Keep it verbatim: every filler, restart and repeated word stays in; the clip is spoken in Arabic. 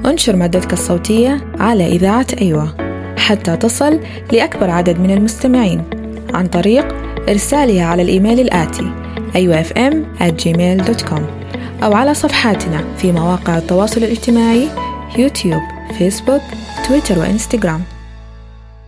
انشر مادتك الصوتية على إذاعة أيوة حتى تصل لأكبر عدد من المستمعين عن طريق إرسالها على الإيميل الآتي أيوة إف إم آت جيميل دوت كوم أو على صفحاتنا في مواقع التواصل الاجتماعي يوتيوب، فيسبوك، تويتر وإنستغرام.